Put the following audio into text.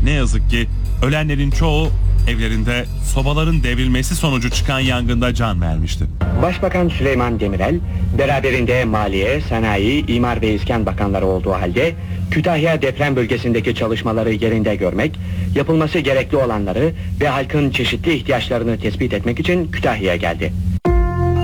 Ne yazık ki ölenlerin çoğu evlerinde sobaların devrilmesi sonucu çıkan yangında can vermişti. Başbakan Süleyman Demirel, beraberinde Maliye, Sanayi, İmar ve İskan Bakanları olduğu halde Kütahya deprem bölgesindeki çalışmaları yerinde görmek, yapılması gerekli olanları ve halkın çeşitli ihtiyaçlarını tespit etmek için Kütahya'ya geldi.